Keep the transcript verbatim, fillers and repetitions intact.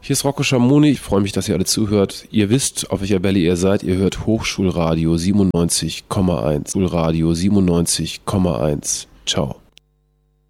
Hier ist Rocco Schamoni, ich freue mich, dass ihr alle zuhört. Ihr wisst, auf welcher Welle ihr seid, ihr hört Hochschulradio siebenundneunzig Komma eins. Hochschulradio siebenundneunzig Komma eins. Ciao.